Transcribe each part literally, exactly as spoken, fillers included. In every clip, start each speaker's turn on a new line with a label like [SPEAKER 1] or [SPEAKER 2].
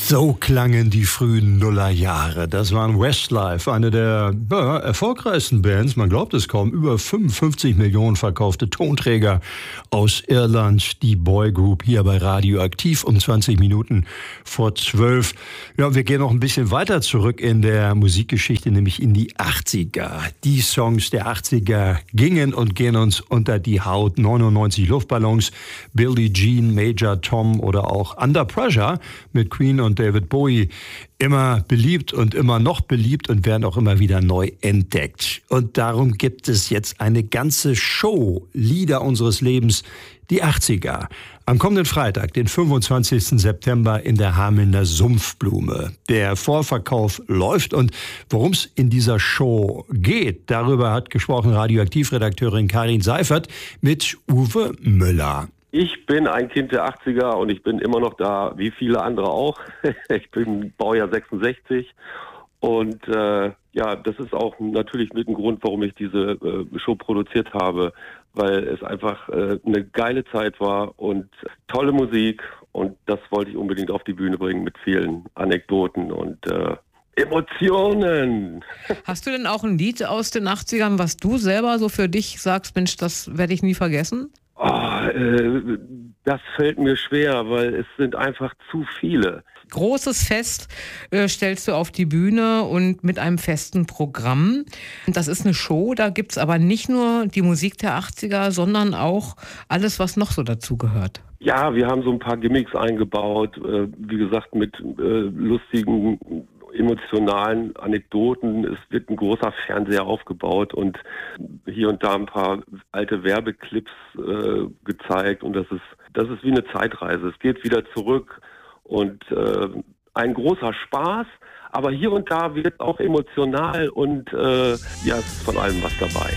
[SPEAKER 1] So klangen die frühen Nullerjahre. Das waren Westlife, eine der ja, erfolgreichsten Bands, man glaubt es kaum, über fünfundfünfzig Millionen verkaufte Tonträger aus Irland, die Boygroup hier bei Radioaktiv um zwanzig Minuten vor zwölf. Ja, wir gehen noch ein bisschen weiter zurück in der Musikgeschichte, nämlich in die achtziger. Die Songs der achtziger gingen und gehen uns unter die Haut. neunundneunzig Luftballons, Billie Jean, Major Tom oder auch Under Pressure mit Queen und David Bowie, immer beliebt und immer noch beliebt und werden auch immer wieder neu entdeckt. Und darum gibt es jetzt eine ganze Show, Lieder unseres Lebens, die achtziger. Am kommenden Freitag, den fünfundzwanzigsten September in der Hamelner Sumpfblume. Der Vorverkauf läuft und worum es in dieser Show geht, darüber hat gesprochen Radioaktivredakteurin Karin Seifert mit Uwe Müller.
[SPEAKER 2] Ich bin ein Kind der achtziger und ich bin immer noch da, wie viele andere auch. Ich bin Baujahr sechsundsechzig und äh, ja, das ist auch natürlich mit ein Grund, warum ich diese äh, Show produziert habe, weil es einfach äh, eine geile Zeit war und tolle Musik und das wollte ich unbedingt auf die Bühne bringen mit vielen Anekdoten und äh, Emotionen.
[SPEAKER 3] Hast du denn auch ein Lied aus den achtzigern, was du selber so für dich sagst, Mensch, das werde ich nie vergessen?
[SPEAKER 2] Oh, äh, das fällt mir schwer, weil es sind einfach zu viele.
[SPEAKER 3] Großes Fest äh, stellst du auf die Bühne und mit einem festen Programm. Das ist eine Show, da gibt es aber nicht nur die Musik der achtziger, sondern auch alles, was noch so dazu gehört.
[SPEAKER 2] Ja, wir haben so ein paar Gimmicks eingebaut, äh, wie gesagt, mit äh, lustigen, emotionalen Anekdoten. Es wird ein großer Fernseher aufgebaut und hier und da ein paar alte Werbeclips äh, gezeigt und das ist das ist wie eine Zeitreise. Es geht wieder zurück und äh, ein großer Spaß, aber hier und da wird auch emotional und äh, ja, es ist von allem was dabei.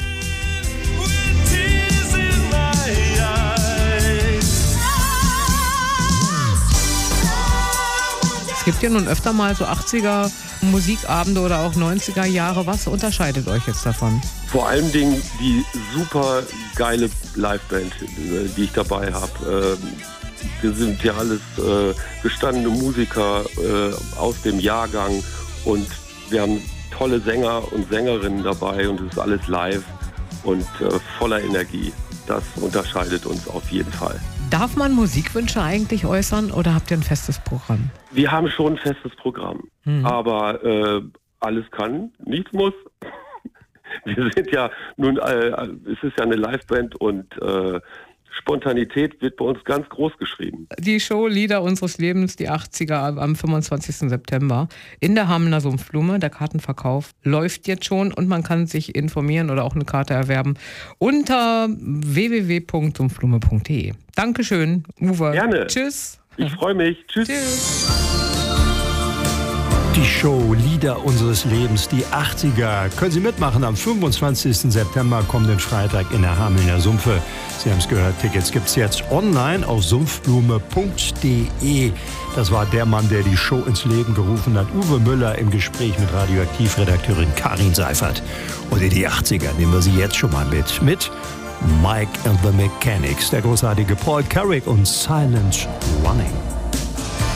[SPEAKER 3] Es gibt ja nun öfter mal so achtziger Musikabende oder auch neunziger Jahre. Was unterscheidet euch jetzt davon?
[SPEAKER 2] Vor allen Dingen die super geile Liveband, die ich dabei habe. Wir sind ja alles gestandene Musiker aus dem Jahrgang und wir haben tolle Sänger und Sängerinnen dabei und es ist alles live und voller Energie. Das unterscheidet uns auf jeden Fall.
[SPEAKER 3] Darf man Musikwünsche eigentlich äußern oder habt ihr ein festes Programm?
[SPEAKER 2] Wir haben schon ein festes Programm, hm. aber äh, alles kann, nichts muss. Wir sind ja nun, äh, es ist ja eine Liveband und äh, Spontanität wird bei uns ganz groß geschrieben.
[SPEAKER 3] Die Show Lieder unseres Lebens, die achtziger am fünfundzwanzigsten September in der Hamelner Sumpfblume. Der Kartenverkauf läuft jetzt schon und man kann sich informieren oder auch eine Karte erwerben unter w w w punkt sumpfblume punkt d e. Dankeschön, Uwe.
[SPEAKER 2] Gerne.
[SPEAKER 3] Tschüss.
[SPEAKER 2] Ich freue mich. Tschüss.
[SPEAKER 3] Tschüss.
[SPEAKER 1] Die Show Lieder unseres Lebens, die achtziger. Können Sie mitmachen am fünfundzwanzigsten September, kommenden Freitag in der Hamelner Sumpfe. Sie haben es gehört, Tickets gibt es jetzt online auf sumpfblume punkt d e. Das war der Mann, der die Show ins Leben gerufen hat, Uwe Müller, im Gespräch mit Radioaktivredakteurin Karin Seifert. Und in die achtziger nehmen wir Sie jetzt schon mal mit. Mit Mike and the Mechanics, der großartige Paul Carrick und Silent Running.